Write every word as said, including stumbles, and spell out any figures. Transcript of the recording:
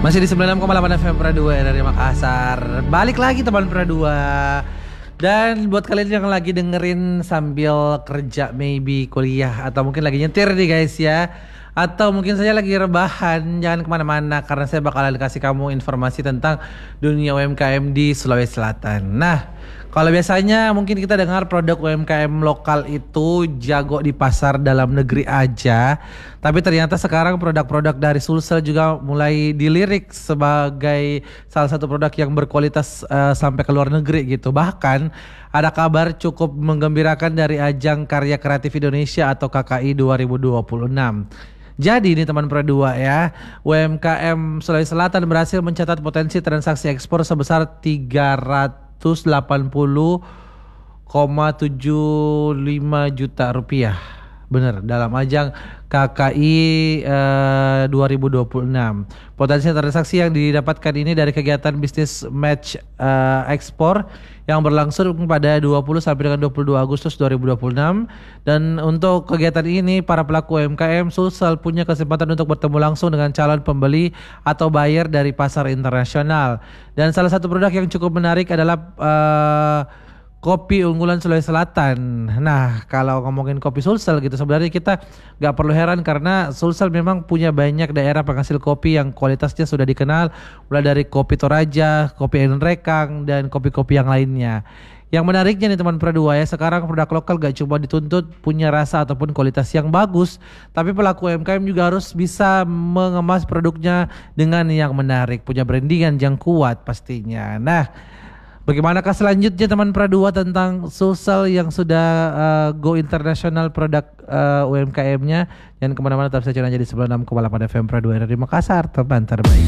Masih di sembilan puluh enam koma delapan F M Pra dua dari Makassar. Balik lagi teman Pra dua. Dan buat kalian yang lagi dengerin sambil kerja, maybe kuliah, atau mungkin lagi nyetir nih guys ya, atau mungkin saja lagi rebahan, jangan kemana-mana karena saya bakalan kasih kamu informasi tentang dunia U M K M di Sulawesi Selatan. Nah, kalau biasanya mungkin kita dengar produk U M K M lokal itu jago di pasar dalam negeri aja, tapi ternyata sekarang produk-produk dari Sulsel juga mulai dilirik sebagai salah satu produk yang berkualitas uh, sampai ke luar negeri gitu. Bahkan ada kabar cukup menggembirakan dari ajang Karya Kreatif Indonesia atau K K I dua ribu dua puluh enam. Jadi ini teman Pra dua ya, U M K M Sulawesi Selatan berhasil mencatat potensi transaksi ekspor sebesar tiga ratus delapan puluh koma tujuh lima juta rupiah. Bener, dalam ajang K K I eh, dua ribu dua puluh enam. Potensi transaksi yang didapatkan ini dari kegiatan bisnis match eh, ekspor yang berlangsung pada dua puluh sampai dengan dua puluh dua Agustus dua ribu dua puluh enam. Dan untuk kegiatan ini para pelaku U M K M Sulsel punya kesempatan untuk bertemu langsung dengan calon pembeli atau buyer dari pasar internasional. Dan salah satu produk yang cukup menarik adalah uh, kopi unggulan Sulawesi Selatan. Nah, kalau ngomongin kopi Sulsel gitu, sebenarnya kita gak perlu heran karena Sulsel memang punya banyak daerah penghasil kopi yang kualitasnya sudah dikenal, mulai dari kopi Toraja, kopi Eden Rekang, dan kopi-kopi yang lainnya. Yang menariknya nih teman Pra dua ya, sekarang produk lokal gak cuma dituntut punya rasa ataupun kualitas yang bagus, tapi pelaku U M K M juga harus bisa mengemas produknya dengan yang menarik, punya brandingan yang kuat pastinya. Nah, bagaimanakah selanjutnya teman Pra dua tentang Sulsel yang sudah uh, go internasional produk uh, U M K M-nya? Jangan kemana-mana, tetap saja aja di sembilan puluh enam koma delapan F M Pra dua dari Makassar, teman terbaik.